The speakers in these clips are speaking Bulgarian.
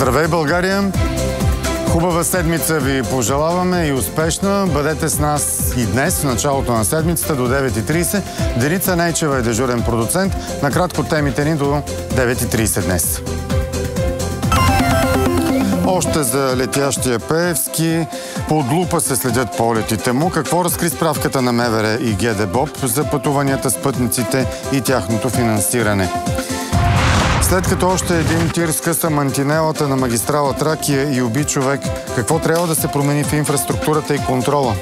Здравей, България! Хубава седмица ви пожелаваме и успешна. Бъдете с нас и днес, в началото на седмицата до 9:30. Деница Нейчева е дежурен продуцент. Накратко темите ни до 9:30 днес. Още за летящия Пеевски. Под лупа се следят полетите му. Какво разкри справката на МВР и ГДБОП за пътуванията с пътниците и тяхното финансиране? След като още един тир скъса мантинелата на магистрала Тракия и уби човек, какво трябва да се промени в инфраструктурата и контрола?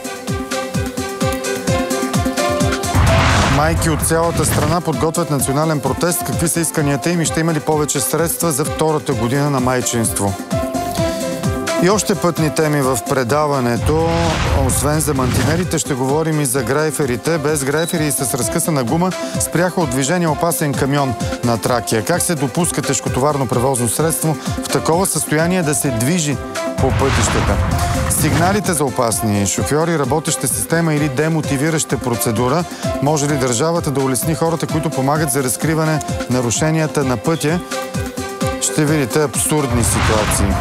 Майки от цялата страна подготвят национален протест. Какви са исканията им и ще има ли повече средства за втората година на майчинство? И още пътни теми в предаването. Освен за мантинелите, ще говорим и за грайферите. Без грайфери и с разкъсана гума спряха от движение опасен камион на Тракия. Как се допуска тежкотоварно превозно средство в такова състояние да се движи по пътищата? Сигналите за опасни шофьори, работеща система или демотивираща процедура. Може ли държавата да улесни хората, които помагат за разкриване нарушенията на пътя? Ще видите абсурдни ситуации.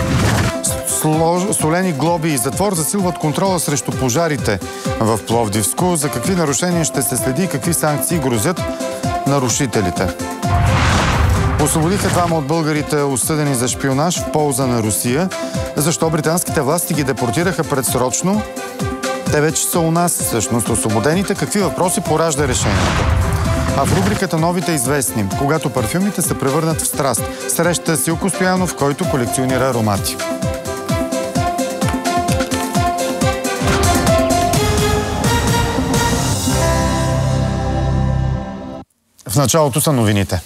Солени глоби и затвор засилват контрола срещу пожарите в Пловдивско. За какви нарушения ще се следи и какви санкции грозят нарушителите? Освободиха двама от българите, осъдени за шпионаж в полза на Русия. Защо британските власти ги депортираха предсрочно? Те вече са у нас, всъщност освободените. Какви въпроси поражда решението? А в рубриката "Новите известни", когато парфюмите се превърнат в страст, среща Силко Стоянов, който колекционира аромати. В началото са новините.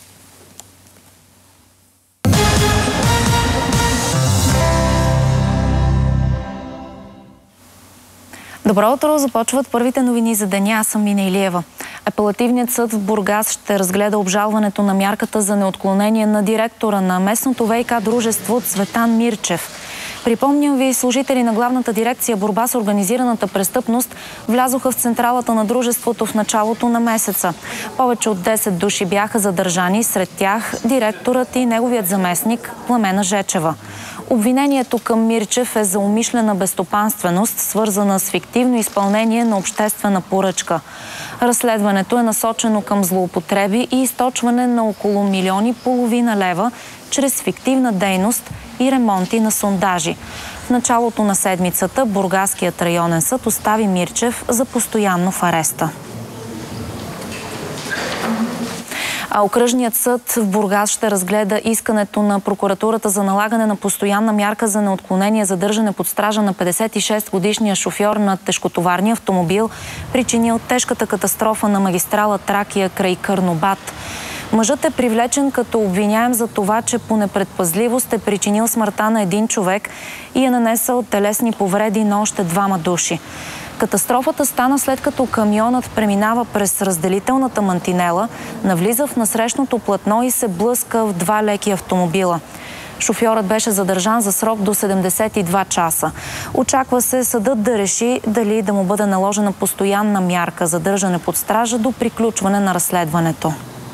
Добро утро! Започват първите новини за деня. Аз съм Мина Илиева. Апелативният съд в Бургас ще разгледа обжалването на мярката за неотклонение на директора на местното ВиК дружество Цветан Мирчев. Припомням ви, служители на главната дирекция "Борба с организираната престъпност" влязоха в централата на дружеството в началото на месеца. Повече от 10 души бяха задържани, сред тях директорът и неговият заместник Пламена Жечева. Обвинението към Мирчев е за умишлена безстопанственост, свързана с фиктивно изпълнение на обществена поръчка. Разследването е насочено към злоупотреби и източване на около 1,5 милиона лева чрез фиктивна дейност и ремонти на сондажи. В началото на седмицата Бургаският районен съд остави Мирчев за постоянно в ареста. А окръжният съд в Бургас ще разгледа искането на прокуратурата за налагане на постоянна мярка за неотклонение задържане под стража на 56-годишния шофьор на тежкотоварния автомобил, причинил тежката катастрофа на магистрала Тракия край Карнобат. Мъжът е привлечен като обвиняем за това, че по непредпазливост е причинил смъртта на един човек и е нанесъл телесни повреди на още 2 души. Катастрофата стана след като камионът преминава през разделителната мантинела, навлиза в насрещното платно и се блъска в 2 леки автомобила. Шофьорът беше задържан за срок до 72 часа. Очаква се съдът да реши дали да му бъде наложена постоянна мярка задържане под стража до приключване на разследването.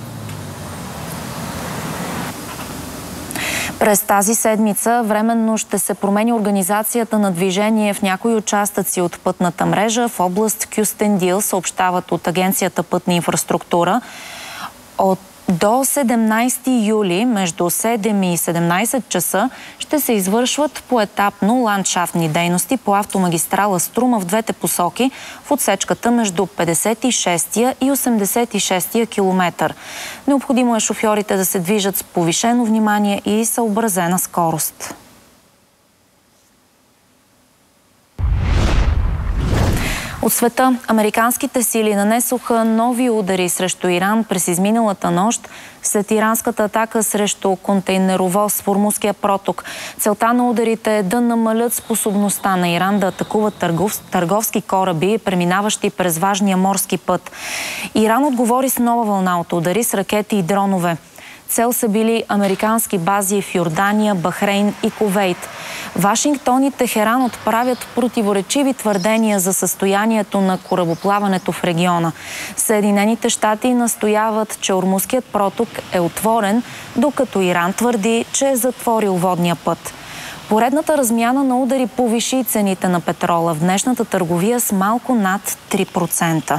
През тази седмица временно ще се промени организацията на движение в някои участъци от пътната мрежа в област Кюстендил, съобщават от Агенцията Пътна инфраструктура. До 17 юли между 7 и 17 часа ще се извършват поетапно ландшафтни дейности по автомагистрала Струма в двете посоки в отсечката между 56-я и 86-я километър. Необходимо е шофьорите да се движат с повишено внимание и съобразена скорост. От света, американските сили нанесоха нови удари срещу Иран през изминалата нощ след иранската атака срещу контейнеровоз в Ормузския проток. Целта на ударите е да намалят способността на Иран да атакуват търговски кораби, преминаващи през важния морски път. Иран отговори с нова вълна от удари с ракети и дронове. Цел са били американски бази в Йордания, Бахрейн и Кувейт. Вашингтон и Техеран отправят противоречиви твърдения за състоянието на корабоплаването в региона. Съединените щати настояват, че Ормузският проток е отворен, докато Иран твърди, че е затворил водния път. Поредната размяна на удари повиши цените на петрола в днешната търговия с малко над 3%.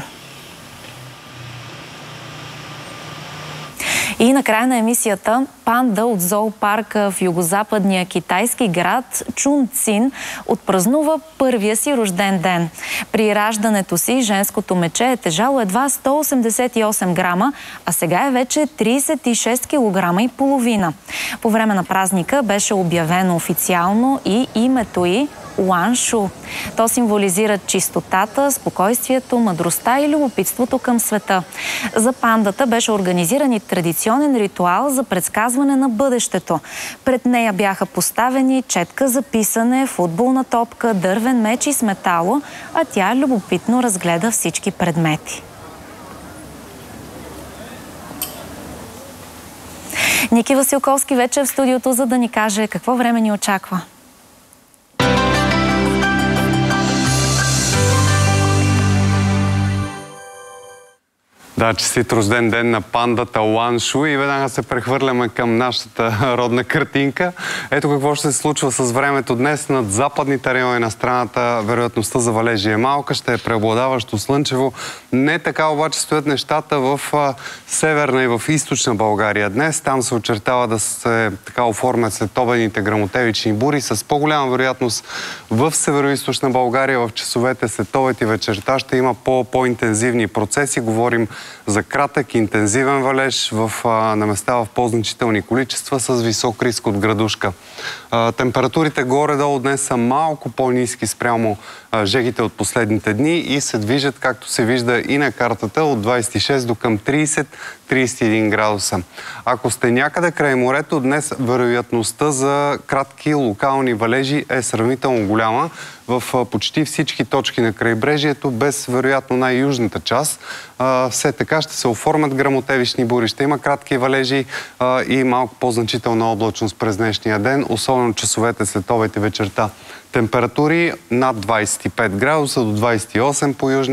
И накрая на емисията панда от зоопарка в югозападния китайски град Чунцин отпразнува първия си рожден ден. При раждането си женското мече е тежало едва 188 грама, а сега е вече 36 кг и половина. По време на празника беше обявено официално и името й Уаншу. То символизира чистотата, спокойствието, мъдростта и любопитството към света. За пандата беше организиран и традиционен ритуал за предсказване на бъдещето. Пред нея бяха поставени четка за писане, футболна топка, дървен меч и сметало, а тя любопитно разгледа всички предмети. Ники Василковски вече е в студиото, за да ни каже какво време ни очаква. Да, честит рожден ден на пандата Уаншу и веднага се прехвърляме към нашата родна картинка. Ето какво ще се случва с времето днес. Над западните райони на страната вероятността за валежи е малка, ще е преобладаващо слънчево. Не така обаче стоят нещата в северна и в източна България днес. Там се очертава да се оформят следобедните гръмотевични бури с по-голяма вероятност в северо-източна България. В часовете след обед и вечерта ще има по-интензивни процеси. Говорим за кратък, интензивен валеж на места в по-значителни количества с висок риск от градушка. Температурите горе-долу днес са малко по-ниски спрямо жегите от последните дни и се движат, както се вижда и на картата, от 26 до към 30-31 градуса. Ако сте някъде край морето, днес вероятността за кратки локални валежи е сравнително голяма в почти всички точки на крайбрежието, без вероятно най-южната част. Все така ще се оформят гръмотевични бури, ще има кратки валежи и малко по-значителна облачност през днешния ден, особено часовете след обед и вечерта. Температури над 25 градуса до 28 по южни